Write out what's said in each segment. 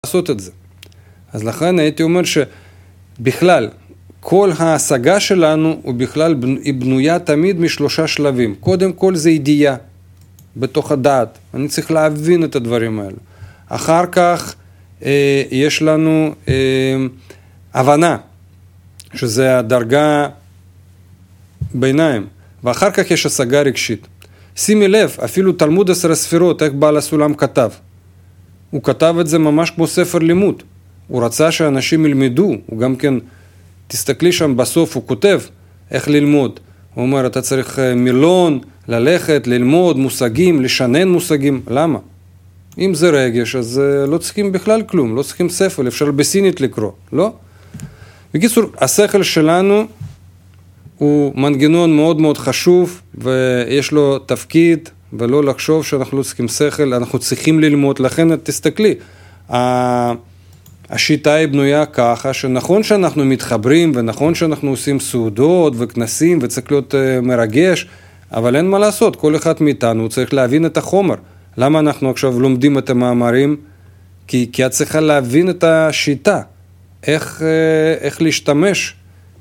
לעשות את זה. אז לכן הייתי אומר שבכלל, כל ההשגה שלנו היא בנויה תמיד משלושה שלבים. קודם כל זה ידיעה בתוך הדעת. אני צריך להבין את הדברים האלו. אחר כך יש לנו הבנה, שזה הדרגה ביניים. ואחר כך יש השגה רגשית. שימי לב, אפילו תלמוד 10 ספירות, איך בעל הסולם כתב. הוא כתב את זה ממש כמו ספר לימוד. הוא רצה שאנשים ילמדו. הוא גם כן, תסתכלי שם בסוף, הוא כותב איך ללמוד. הוא אומר, אתה צריך מילון, ללכת, ללמוד מושגים, לשנן מושגים. למה? אם זה רגש, אז לא צריכים בכלל כלום, לא צריכים ספר, אפשר בסינית לקרוא, לא? בקיצור, השכל שלנו הוא מנגנון מאוד מאוד חשוב, ויש לו תפקיד, ולא לחשוב שאנחנו לא צריכים שכל, אנחנו צריכים ללמוד, לכן תסתכלי, השיטה היא בנויה ככה, שנכון שאנחנו מתחברים, ונכון שאנחנו עושים סעודות וכנסים, וצריך להיות מרגש, אבל אין מה לעשות, כל אחד מאיתנו צריך להבין את החומר. למה אנחנו עכשיו לומדים את המאמרים? כי את צריכה להבין את השיטה, איך להשתמש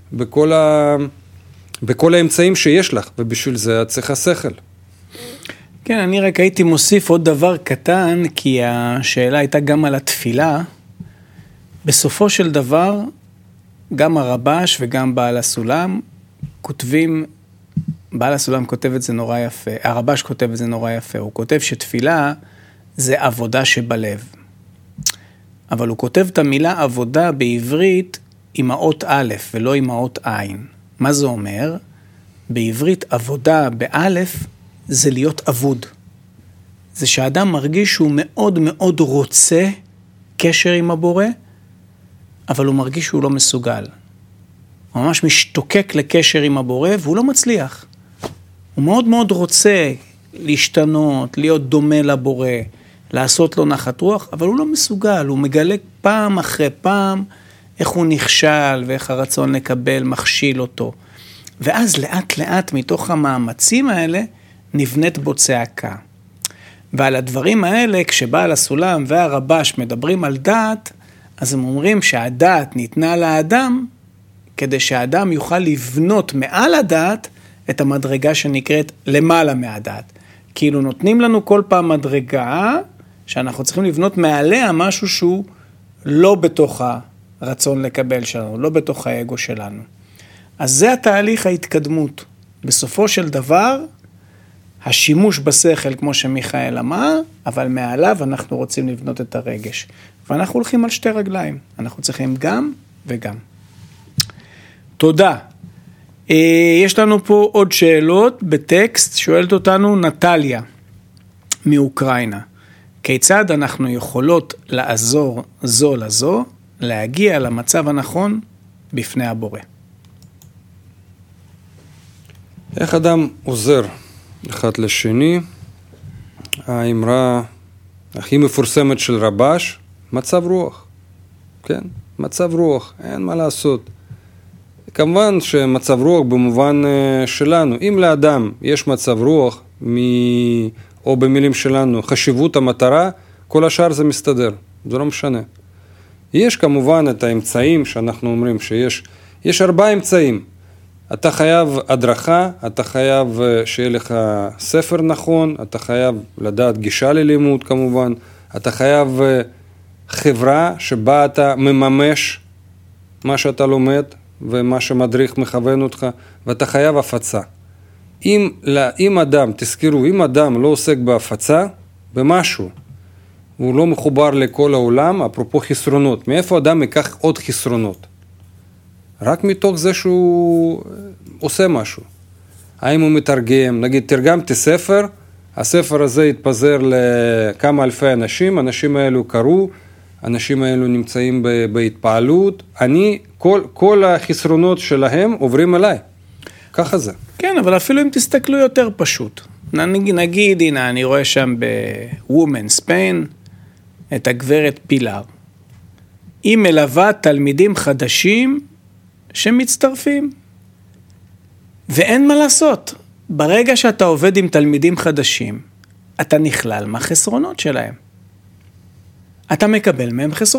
בכל האמצעים שיש לך, ובשביל זה את צריכה שכל. כן, אני רק הייתי מוסיף עוד דבר קטן, כי השאלה הייתה גם על התפילה. בסופו של דבר, גם הרבש וגם בעל הסולם כותבים, בעל הסולם כותב את זה נורא יפה, הרבש כותב את זה נורא יפה, הוא כותב שתפילה זה עבודה שבלב. אבל הוא כותב את המילה עבודה בעברית עם האות א' ולא עם האות עין. מה זה אומר? בעברית עבודה באלף זה להיות עבוד. זה שהאדם מרגיש שהוא מאוד מאוד רוצה קשר עם הבורא, אבל הוא מרגיש שהוא לא מסוגל. הוא ממש משתוקק לקשר עם הבורא והוא לא מצליח. הוא מאוד מאוד רוצה להשתנות, להיות דומה לבורא, לעשות לו נחת רוח, אבל הוא לא מסוגל. הוא מגלה פעם אחרי פעם איך הוא נכשל ואיך הרצון לקבל מכשיל אותו. ואז לאט לאט מתוך המאמצים האלה נבנית בו צעקה. ועל הדברים האלה, כשבעל הסולם והרבש מדברים על דעת, אז הם אומרים שהדעת ניתנה לאדם, כדי שהאדם יוכל לבנות מעל הדעת את המדרגה שנקראת למעלה מהדעת. כאילו נותנים לנו כל פעם מדרגה, שאנחנו צריכים לבנות מעליה משהו שהוא לא בתוך הרצון לקבל שלנו, לא בתוך האגו שלנו. אז זה התהליך ההתקדמות. בסופו של דבר, השימוש בשכל, כמו שמיכאל אמר, אבל מעליו אנחנו רוצים לבנות את הרגש. ואנחנו הולכים על שתי רגליים. אנחנו צריכים גם וגם. תודה. יש לנו פה עוד שאלות בטקסט. שואלת אותנו נטליה מאוקראינה. כיצד אנחנו יכולות לעזור זו לזו, להגיע למצב הנכון בפני הבורא? איך אדם עוזר אחד לשני? האמרה הכי מפורסמת של רבש, מצב רוח. כן? מצב רוח, אין מה לעשות. כמובן שמצב רוח במובן שלנו, אם לאדם יש מצב רוח, או במילים שלנו, חשיבות המטרה, כל השאר זה מסתדר, זה לא משנה. יש כמובן את האמצעים שאנחנו אומרים יש 4 אמצעים. אתה חייב הדרכה, אתה חייב שיהיה לך ספר נכון, אתה חייב לדעת גישה ללימוד כמובן, אתה חייב חברה שבה אתה מממש מה שאתה לומד ומה שמדריך מכוון אותך, ואתה חייב הפצה. אם אדם, תזכרו, אם אדם לא עוסק בהפצה, במשהו, הוא לא מחובר לכל העולם, אפרופו חסרונות. מאיפה אדם ייקח עוד חסרונות? רק מתוך זה שהוא עושה משהו. האם הוא מתרגם, נגיד תרגמתי ספר, הספר הזה יתפזר לכמה אלפי אנשים, אנשים האלו קראו, אנשים האלו נמצאים בהתפעלות, כל החסרונות שלהם עוברים אליי. ככה זה. כן, אבל אפילו אם תסתכלו יותר פשוט. נגיד, הנה, אני רואה שם ב-Women Spain את הגברת פילר. היא מלווה תלמידים חדשים שמצטרפים. ואין מה לעשות. ברגע שאתה עובד עם תלמידים חדשים, אתה נכלל מהחסרונות שלהם. אתה מקבל מהם חסרונות.